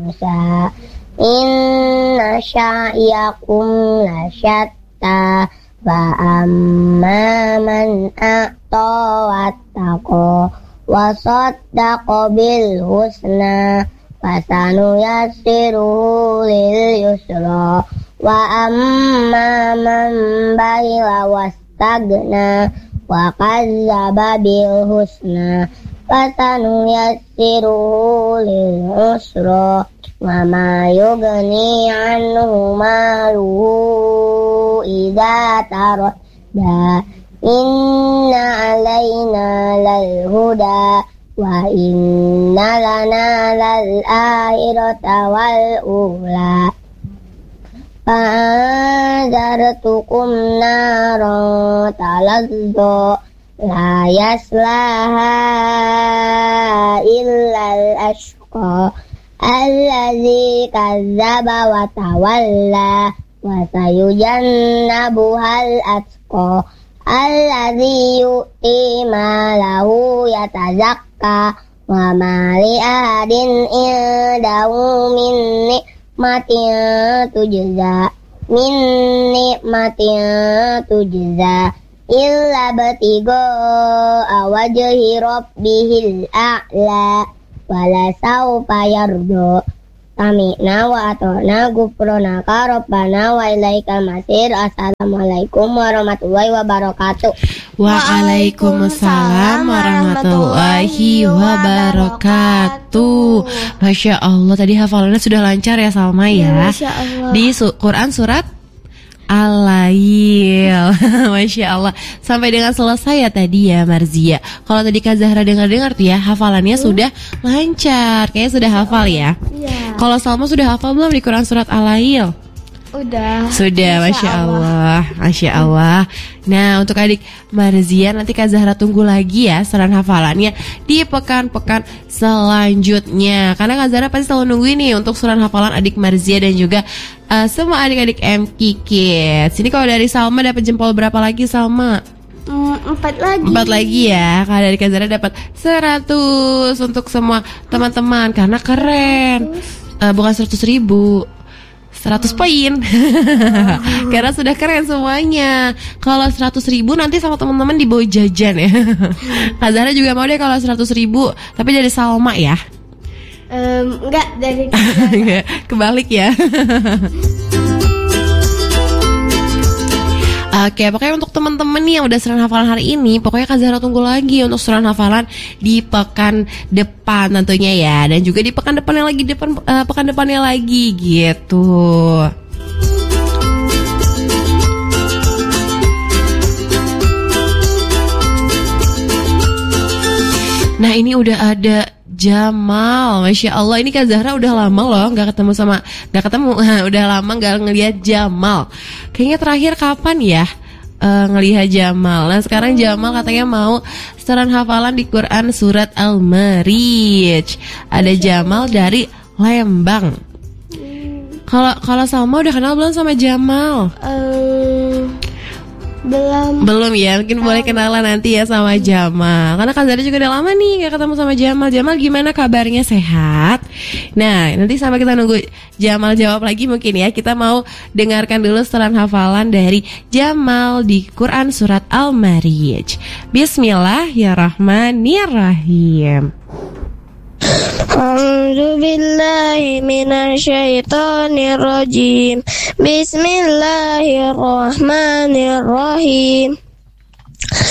Musa inna sa'yakum lasyatta fa amma man a'ta wattaqa wa saddaqa bil husna fasanuyassiruhu lil yusra wa amma man bakhila wastagna wa kazzaba bil husna fasanuyassiruhu lil usra wa ma yughni anhu maluhu idza taradda inna alaina lal huda wa inna lana lal akhirata wal ula fa'anzartukum naran talazza la yaslaha illal ashqa allazi kazzaba wa tawalla wa sayujannabuhal atqa allazi yu'ti malahu yatazakka wa ma li ahadin indahu min nikmatin tujza illa batigo awajhi rabbihil a'la wala sawfa yardo sami'na wa ata'na ghufranaka rabbana wa ilaikal masir. Assalamualaikum warahmatullahi wabarakatuh. Waalaikumsalam warahmatullahi wabarakatuh. Masya Allah, tadi hafalannya sudah lancar ya Salma ya. Masya Allah. Di Quran surat Al-Lail. Masya Allah. Sampai dengan selesai ya tadi ya Marzia. Kalau tadi Kak Zahra dengar-dengar tuh ya, hafalannya sudah lancar. Kayaknya sudah hafal ya. Iya. Kalau Salma sudah hafal belum di Quran surat Al-Lail? Sudah, Masya Allah. Masya Allah. Nah, untuk adik Marzia, nanti Kak Zahra tunggu lagi ya saran hafalannya di pekan-pekan selanjutnya. Karena Kak Zahra pasti selalu nungguin nih untuk suran hafalan adik Marzia dan juga semua adik-adik MK Kids. Ini kalau dari Salma dapat jempol berapa lagi Salma? 4 lagi. 4 lagi ya. Kalau dari Kak Zahra dapat 100 untuk semua teman-teman karena keren. Bukan 100.000. 100 poin. Karena sudah keren semuanya. Kalau 100.000 nanti sama teman-teman dibawa jajan ya. Kak Zahra juga mau deh kalau 100.000, tapi dari Salma ya. Enggak dari kebalik ya. Oke, pokoknya untuk teman-teman nih yang udah suran hafalan hari ini, pokoknya Kak Zahra tunggu lagi untuk suran hafalan di pekan depan tentunya ya, dan juga di pekan depannya lagi pekan depannya lagi gitu. Nah, ini udah ada Jamal, Masya Allah. Ini Kak Zahra udah lama loh gak ketemu, udah lama gak ngelihat Jamal. Kayaknya terakhir kapan ya ngelihat Jamal. Nah sekarang Jamal katanya mau setoran hafalan di Quran surat Al-Ma'arij. Ada Jamal dari Lembang. Kalau Salma udah kenal belum sama Jamal? Belum ya, mungkin boleh kenalan nanti ya sama Jamal. Karena Kak Zahra juga udah lama nih gak ketemu sama Jamal. Jamal gimana kabarnya, sehat? Nah nanti sampai kita nunggu Jamal jawab lagi mungkin ya, kita mau dengarkan dulu setoran hafalan dari Jamal di Quran surat Al-Ma'arij. Bismillahirrahmanirrahim. A'udzu billahi minasyaitonir rajim. Bismillahirrahmanirrahim.